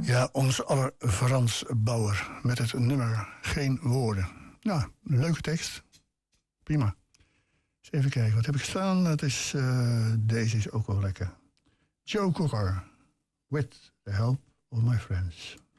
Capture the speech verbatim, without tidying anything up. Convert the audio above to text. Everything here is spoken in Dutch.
Ja, ons aller Frans Bauer met het nummer Geen Woorden. Nou, leuke tekst. Prima. Eens even kijken, wat heb ik staan? Dat is, uh, deze is ook wel lekker. Joe Cocker, With the Help of My Friends.